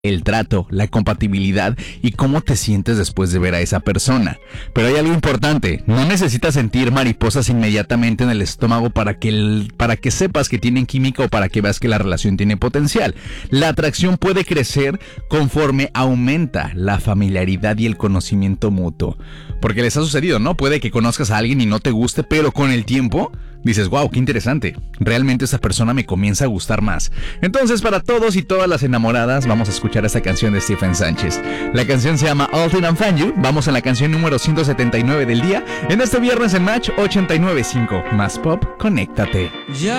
el trato, la compatibilidad y cómo te sientes después de ver a esa persona. Pero hay algo importante, no necesitas sentir mariposas inmediatamente en el estómago para que sepas que tienen química o para que veas que la relación tiene potencial. La atracción puede crecer conforme aumenta la familiaridad y el conocimiento mutuo. Porque les ha sucedido, ¿no? Puede que conozcas a alguien y no te guste, pero con el tiempo dices, wow, qué interesante. Realmente esa persona me comienza a gustar más. Entonces, para todos y todas las enamoradas, vamos a escuchar esta canción de Stephen Sánchez. La canción se llama All That I Find You. Vamos a la canción número 179 del día. En este viernes en Match 89.5. Más Pop, conéctate. Ya